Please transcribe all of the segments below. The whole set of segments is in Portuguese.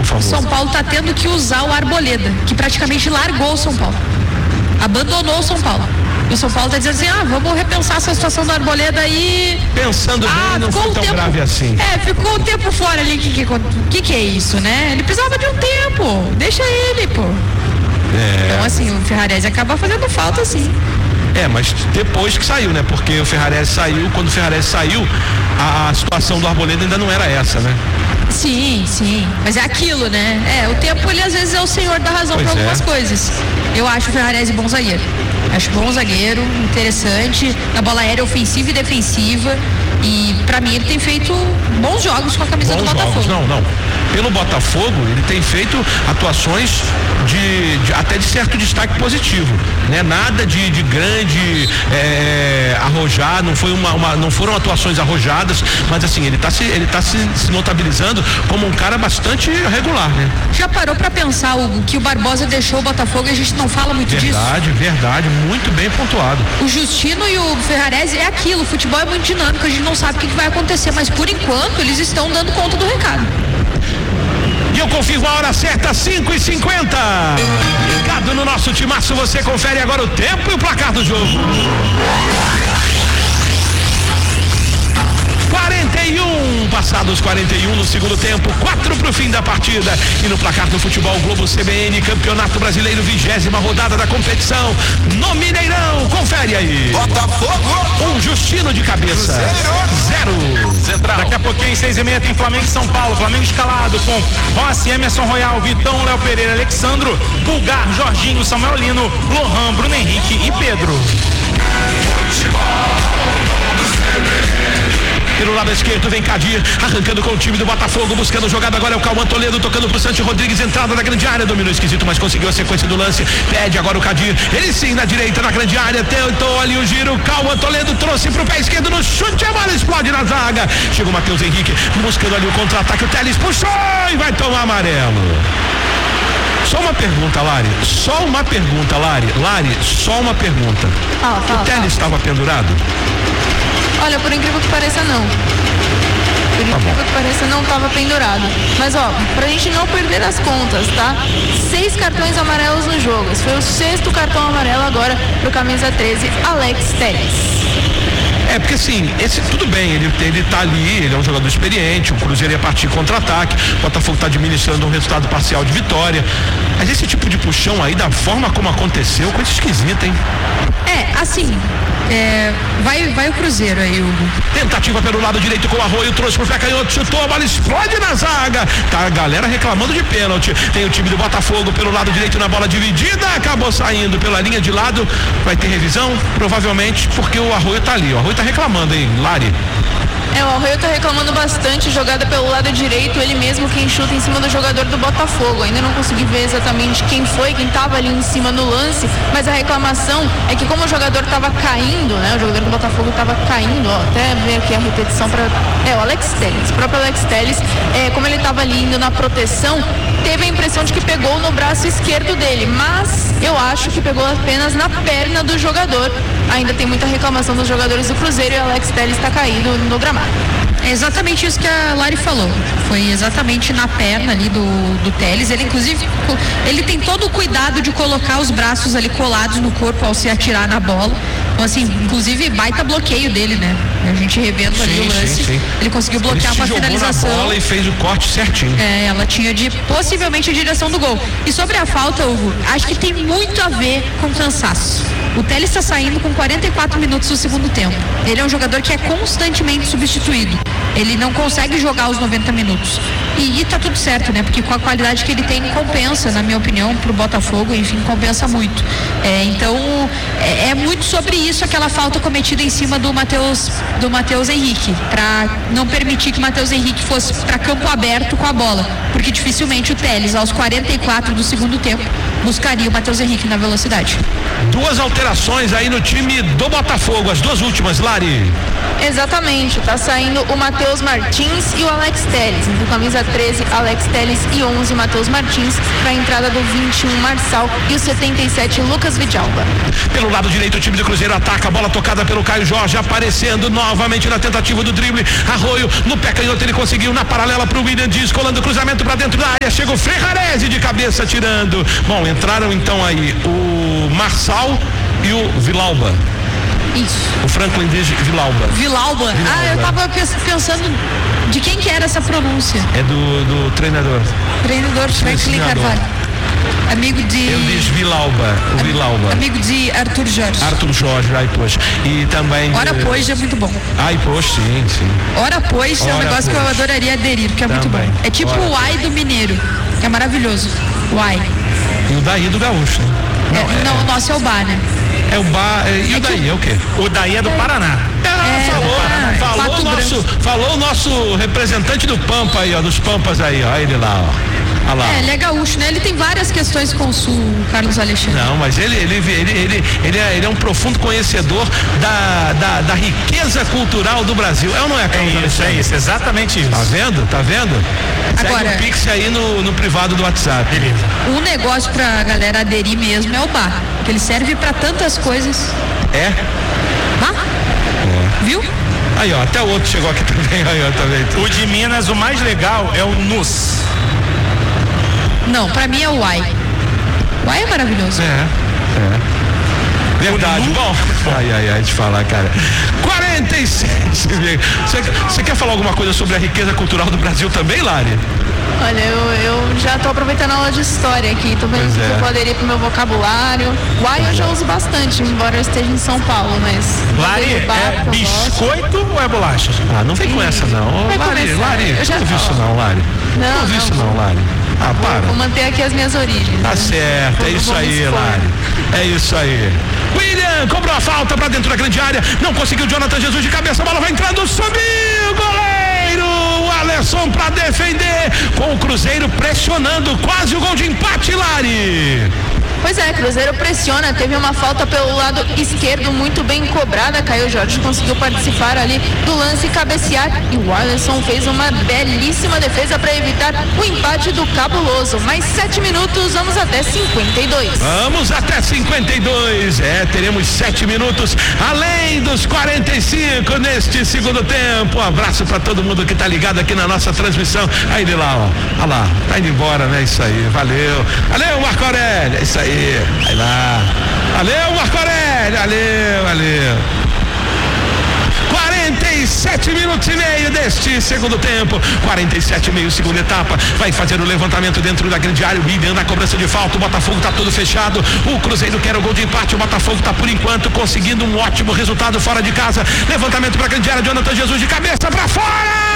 favor. São Paulo tá tendo que usar o Arboleda, que praticamente largou o São Paulo. Abandonou o São Paulo. E o São Paulo tá dizendo assim, vamos repensar essa situação do Arboleda aí. Pensando bem, não foi tão grave assim. Ficou um tempo fora ali. Que é isso, né? Ele precisava de um tempo. Deixa ele, pô. Então, assim, o Ferrarese acaba fazendo falta, sim. Mas depois que saiu, né? Porque o Ferrarese saiu, quando o Ferrarese saiu, a situação do Arboleda ainda não era essa, né? Sim, mas é aquilo, né? O tempo, ele às vezes é o senhor da razão para algumas coisas. Eu acho o Ferrarese bom zagueiro. Acho bom zagueiro, interessante, na bola aérea ofensiva e defensiva. E pra mim ele tem feito bons jogos com a camisa do Botafogo. Não. Pelo Botafogo, ele tem feito atuações até de certo destaque positivo, né? Nada de grande arrojar, não foram atuações arrojadas, mas assim, ele tá se notabilizando como um cara bastante regular, né? Já parou pra pensar o que o Barbosa deixou o Botafogo e a gente não fala muito disso? Verdade, muito bem pontuado. O Justino e o Ferrarese é aquilo, o futebol é muito dinâmico, a gente não sabe o que vai acontecer, mas por enquanto eles estão dando conta do recado. E eu confirmo a hora certa, 5h50. Ligado no nosso timaço, você confere agora o tempo e o placar do jogo. 41, passados 41 no segundo tempo, 4 pro fim da partida. E no placar do Futebol Globo CBN, Campeonato Brasileiro, 20ª rodada da competição no Mineirão. Confere aí. Botafogo, um Justino de cabeça, 0. Central. Daqui a pouquinho, 6h30, tem Flamengo e São Paulo. Flamengo escalado com Rossi, Emerson Royal, Vitão, Léo Pereira, Alexandro, Pulgar, Jorginho, Samuel Lino, Lohan, Bruno Henrique e Pedro. Pelo lado esquerdo vem Kadir, arrancando com o time do Botafogo, buscando jogada, agora é o Cauã Toledo, tocando pro Santi Rodrigues, entrada na grande área, dominou esquisito, mas conseguiu a sequência do lance, pede agora o Kadir, ele sim na direita, na grande área, tentou ali o giro, Cauã Toledo trouxe pro pé esquerdo no chute, a bola explode na zaga, chega o Matheus Henrique, buscando ali o contra-ataque, o Telles puxou e vai tomar amarelo. Só uma pergunta, Lari. Só uma pergunta. O Telles estava pendurado? Olha, por incrível que pareça, não. Por incrível que pareça, não estava pendurado. Mas, pra gente não perder as contas, tá? 6 cartões amarelos no jogo. Esse foi o 6º cartão amarelo agora pro camisa 13, Alex Telles. Porque assim, tudo bem, ele tá ali, ele é um jogador experiente, o Cruzeiro ia partir contra-ataque, o Botafogo tá administrando um resultado parcial de vitória, mas esse tipo de puxão aí, da forma como aconteceu, coisa esquisita, hein? Vai o Cruzeiro aí, Hugo. Tentativa pelo lado direito com o Arroio, trouxe pro pé canhoto, chutou, a bola explode na zaga, tá a galera reclamando de pênalti, tem o time do Botafogo pelo lado direito na bola dividida, acabou saindo pela linha de lado, vai ter revisão, provavelmente, porque o Arroio tá ali, o Arroio tá reclamando, hein, Lari? O Arroio tá reclamando bastante, jogada pelo lado direito, ele mesmo quem chuta em cima do jogador do Botafogo. Ainda não consegui ver exatamente quem tava ali em cima no lance, mas a reclamação é que como o jogador tava caindo, né? O jogador do Botafogo tava caindo, até ver aqui a repetição o Alex Telles, o próprio Alex Telles, como ele tava ali indo na proteção, teve a impressão de que pegou no braço esquerdo dele, mas eu acho que pegou apenas na perna do jogador. Ainda tem muita reclamação dos jogadores do Cruzeiro e o Alex Telles está caído no gramado. É exatamente isso que a Lari falou. Foi exatamente na perna ali do Telles. Ele, inclusive, ele tem todo o cuidado de colocar os braços ali colados no corpo ao se atirar na bola. Então, assim, inclusive, baita bloqueio dele, né? A gente revendo ali o lance. Sim. Ele conseguiu bloquear uma finalização. Na bola e fez o corte certinho. Ela tinha possivelmente a direção do gol. E sobre a falta, Hugo, acho que tem muito a ver com cansaço. O Telles está saindo com 44 minutos do segundo tempo. Ele é um jogador que é constantemente substituído. Ele não consegue jogar os 90 minutos. E tá tudo certo, né? Porque com a qualidade que ele tem, compensa, na minha opinião, pro Botafogo, enfim, compensa muito. Então, é muito sobre isso, aquela falta cometida em cima do Matheus Henrique, para não permitir que o Matheus Henrique fosse para campo aberto com a bola, porque dificilmente o Telles, aos 44 do segundo tempo, buscaria o Matheus Henrique na velocidade. 2 alterações aí no time do Botafogo, as 2 últimas, Lari. Exatamente, tá saindo o Matheus Martins e o Alex Telles. Então, camisa 13, Alex Telles, e 11, Matheus Martins, para a entrada do 21, Marçal, e o 77, Lucas Vidalba. Pelo lado direito, o time do Cruzeiro ataca, a bola tocada pelo Caio Jorge, aparecendo novamente na tentativa do drible. Arroio no pé canhoto, ele conseguiu na paralela pro William Dias, colando o cruzamento pra dentro da área, chega o Ferrarese de cabeça tirando. Bom, entraram então aí o Marçal e o Vilauba. Isso. O Franklin Vilauba. Vilauba. Ah, eu tava pensando de quem que era essa pronúncia. É do treinador. Treinador Franklin Carvalho. Amigo de... Ele diz Vilauba, o Vilauba. Amigo de Arthur Jorge. Arthur Jorge, aí pois. E também... Ora pois é muito bom. Ai pois, sim. Ora pois é um negócio que eu adoraria aderir, porque é muito bom. É tipo o Uai do Mineiro, que é maravilhoso. Uai. E o daí do gaúcho, né? Não, o nosso é o bar, né? É o bar, e o daí é o quê? O daí é do Paraná. Falou o nosso representante do Pampa aí, ó, dos Pampas aí, ó, ele lá, ó. Ele é gaúcho, né? Ele tem várias questões com o Sul, o Carlos Alexandre. Não, mas ele é um profundo conhecedor da riqueza cultural do Brasil. É ou não é, Carlos Alexandre? É isso, exatamente isso. Tá vendo? Agora, segue o Pix aí no privado do WhatsApp. Beleza. Um negócio pra galera aderir mesmo é o bar, que ele serve pra tantas coisas. É? Viu? Aí, ó, até o outro chegou aqui também, aí, ó, também. O de Minas, o mais legal é o NUS. Não, pra mim é o Uai. Uai é maravilhoso. Verdade, bom. Ai, te falar, cara. 47. Você quer falar alguma coisa sobre a riqueza cultural do Brasil também, Lari? Olha, eu já tô aproveitando a aula de história aqui, tô vendo que eu poderia ir pro meu vocabulário. Uai eu já uso bastante, embora eu esteja em São Paulo, mas... Lari, é biscoito ou é bolacha? Não vem com essa não. Lari, eu já não ouvi isso não, Lari. Não ouvi isso não, Lari. Para. Vou manter aqui as minhas origens. Tá certo, é isso aí, Lari. É isso aí. William cobrou a falta pra dentro da grande área, não conseguiu. Jonathan Jesus de cabeça, a bola vai entrando, subiu, goleiro, o Alisson pra defender, com o Cruzeiro pressionando, quase o gol de empate, Lari. Pois é, Cruzeiro pressiona, teve uma falta pelo lado esquerdo muito bem cobrada, Caio Jorge conseguiu participar ali do lance e cabecear, e o Alisson fez uma belíssima defesa para evitar o empate do Cabuloso. Mais 7 minutos, vamos até 52. Vamos até 52, teremos 7 minutos, além dos 45 neste segundo tempo. Um abraço para todo mundo que tá ligado aqui na nossa transmissão. Aí ele lá, ó, olha lá, tá indo embora, né? Isso aí, valeu, Marco Aurélio, é isso aí. Vai lá. Valeu, Marco Aurélio. Valeu. 47 minutos e meio deste segundo tempo. 47 e meio, segunda etapa. Vai fazer o levantamento dentro da grande área. O William na cobrança de falta. O Botafogo tá todo fechado. O Cruzeiro quer o gol de empate. O Botafogo tá por enquanto conseguindo um ótimo resultado fora de casa. Levantamento pra grande área. Jonathan Jesus de cabeça pra fora.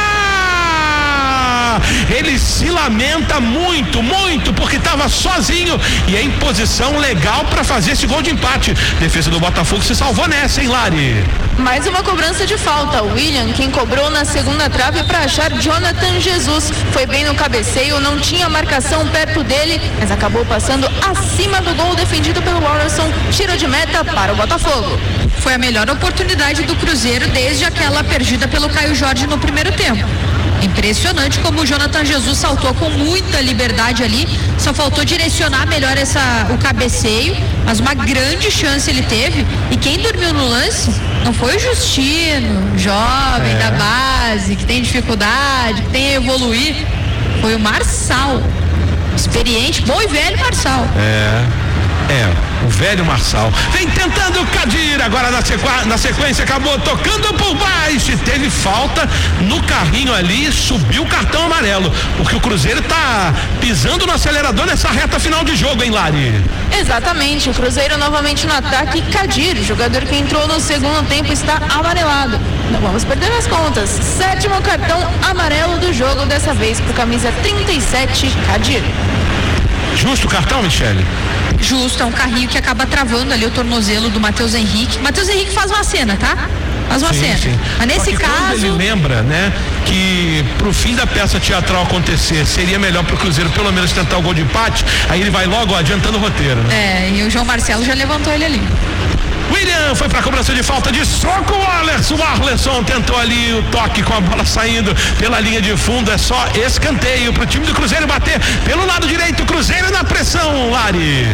Ele se lamenta muito, porque estava sozinho e em posição legal para fazer esse gol de empate. Defesa do Botafogo se salvou nessa, hein, Lari? Mais uma cobrança de falta. O William, quem cobrou na segunda trave para achar Jonathan Jesus. Foi bem no cabeceio, não tinha marcação perto dele, mas acabou passando acima do gol defendido pelo Alisson. Tiro de meta para o Botafogo. Foi a melhor oportunidade do Cruzeiro desde aquela perdida pelo Caio Jorge no primeiro tempo. Impressionante como o Jonathan Jesus saltou com muita liberdade ali, só faltou direcionar melhor o cabeceio, mas uma grande chance ele teve, e quem dormiu no lance não foi o Justino, jovem da base, que tem dificuldade, que tem a evoluir, foi o Marçal, experiente, bom e velho Marçal. O velho Marçal vem tentando Kadir, agora na sequência acabou tocando por baixo e teve falta no carrinho ali, subiu o cartão amarelo, porque o Cruzeiro tá pisando no acelerador nessa reta final de jogo, hein, Lari? Exatamente, o Cruzeiro novamente no ataque. Kadir, jogador que entrou no segundo tempo, está amarelado. Não vamos perder as contas, 7º cartão amarelo do jogo, dessa vez pro camisa 37, Kadir. Justo o cartão, Michele? Justo, é um carrinho que acaba travando ali o tornozelo do Matheus Henrique. Matheus Henrique faz uma cena, tá? Faz uma cena. Sim. Mas nesse caso... ele lembra, né, que pro fim da peça teatral acontecer, seria melhor pro Cruzeiro pelo menos tentar o gol de empate, aí ele vai logo adiantando o roteiro, né? E o João Marcelo já levantou ele ali. William foi pra cobrança de falta de soco, o Alisson tentou ali o toque com a bola saindo pela linha de fundo, é só escanteio pro time do Cruzeiro bater pelo lado direito. Cruzeiro na pressão, Lari.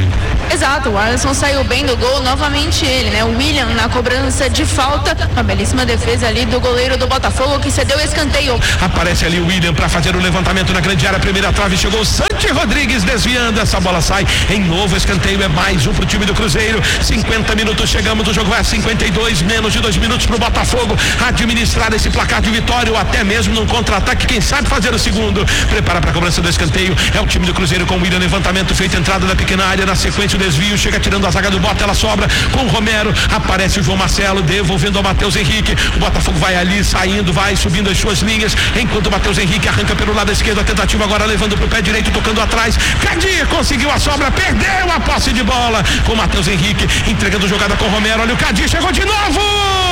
Exato, o Alisson saiu bem do gol, novamente ele, né? O William na cobrança de falta, uma belíssima defesa ali do goleiro do Botafogo que cedeu o escanteio. Aparece ali o William para fazer o levantamento na grande área, primeira trave, chegou o Santi Rodrigues desviando, essa bola sai em novo escanteio, é mais um pro time do Cruzeiro. 50 minutos, chegamos, o jogo vai a 52, menos de 2 minutos pro Botafogo administrar esse placar de vitória ou até mesmo num contra-ataque, quem sabe fazer o segundo. Prepara para a cobrança do escanteio, é o time do Cruzeiro com o William, levantamento feito, entrada da pequena área, na sequência o desvio, chega tirando a zaga do Bota, ela sobra com o Romero, aparece o João Marcelo devolvendo ao Matheus Henrique, o Botafogo vai ali saindo, vai subindo as suas linhas, enquanto o Matheus Henrique arranca pelo lado esquerdo, a tentativa agora levando pro pé direito, tocando atrás, Cadir conseguiu a sobra, perdeu a posse de bola com o Matheus Henrique, entregando jogada com o Romero, olha o Cadir, chegou de novo,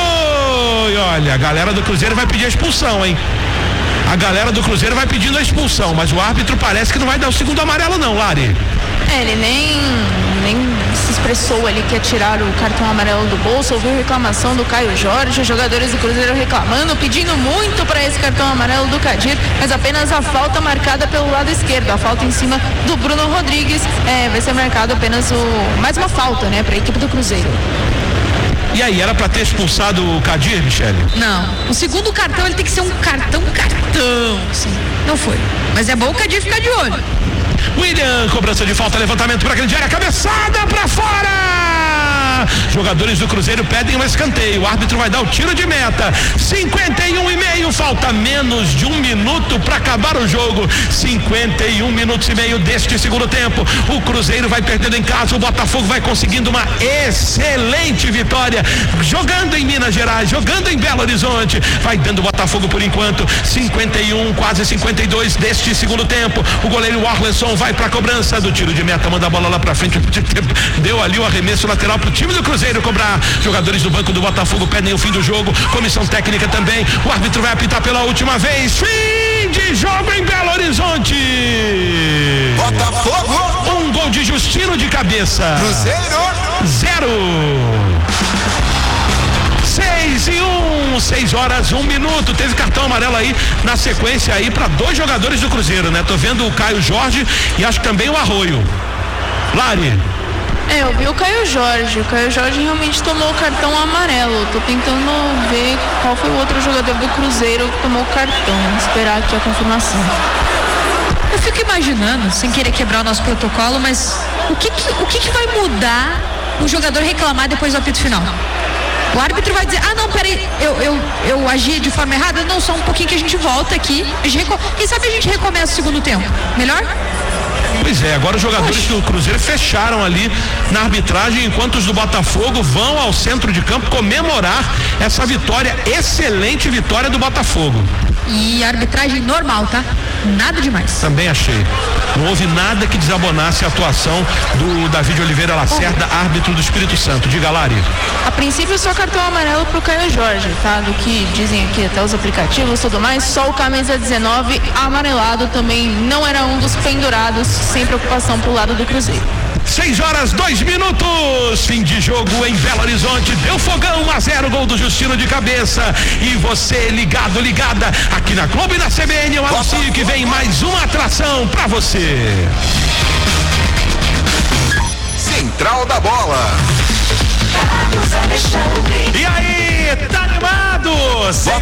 e olha, a galera do Cruzeiro vai pedir a expulsão, hein? A galera do Cruzeiro vai pedindo a expulsão, mas o árbitro parece que não vai dar o segundo amarelo não, Lari. Ele nem se expressou ali que ia tirar o cartão amarelo do bolso, ouviu reclamação do Caio Jorge, os jogadores do Cruzeiro reclamando, pedindo muito para esse cartão amarelo do Cadir, mas apenas a falta marcada pelo lado esquerdo, a falta em cima do Bruno Rodrigues, vai ser marcado apenas mais uma falta, né, para a equipe do Cruzeiro. E aí, era pra ter expulsado o Cadir, Michele? Não, o segundo cartão ele tem que ser um cartão, sim, não foi, mas é bom o Cadir ficar de olho. William, cobrança de falta, levantamento para a grande área, cabeçada para fora! Jogadores do Cruzeiro pedem um escanteio, o árbitro vai dar o tiro de meta, 51,5, falta menos de 1 minuto para acabar o jogo, 51 minutos e meio deste segundo tempo, o Cruzeiro vai perdendo em casa, o Botafogo vai conseguindo uma excelente vitória, jogando em Minas Gerais, jogando em Belo Horizonte, vai dando o Botafogo por enquanto, 51, quase 52 deste segundo tempo, o goleiro Arlenson vai para a cobrança do tiro de meta, manda a bola lá para frente, deu ali o arremesso lateral pro time do Cruzeiro cobrar, jogadores do banco do Botafogo pedem o fim do jogo, comissão técnica também, o árbitro vai apitar pela última vez, fim de jogo em Belo Horizonte, Botafogo, um gol de Justino de cabeça, Cruzeiro 0. 6 horas, 1 minuto, teve cartão amarelo aí na sequência aí para 2 jogadores do Cruzeiro, né? Tô vendo o Caio Jorge e acho que também o Arroio. Lari. Eu vi o Caio Jorge realmente tomou o cartão amarelo, tô tentando ver qual foi o outro jogador do Cruzeiro que tomou o cartão, esperar aqui a confirmação. Eu fico imaginando, sem querer quebrar o nosso protocolo, mas o que vai mudar o jogador reclamar depois do apito final? O árbitro vai dizer, não, peraí, eu agi de forma errada, não, só um pouquinho que a gente volta aqui, quem sabe a gente recomeça o segundo tempo, melhor? Pois é, agora os jogadores do Cruzeiro fecharam ali na arbitragem, enquanto os do Botafogo vão ao centro de campo comemorar essa vitória, excelente vitória do Botafogo. E arbitragem normal, tá? Nada demais. Também achei. Não houve nada que desabonasse a atuação do David Oliveira Lacerda, árbitro do Espírito Santo. Diga, Lari. A princípio só cartão amarelo pro Caio Jorge, tá? Do que dizem aqui até os aplicativos e tudo mais, só o camisa 19 amarelado também não era um dos pendurados, sem preocupação pro lado do Cruzeiro. 6 horas, 2 minutos, fim de jogo em Belo Horizonte, deu fogão, 1-0, gol do Justino de cabeça, e você ligado, ligada, aqui na Globo e na CBN, eu anuncio que vem mais uma atração pra você. Central da Bola. E aí, tá animado?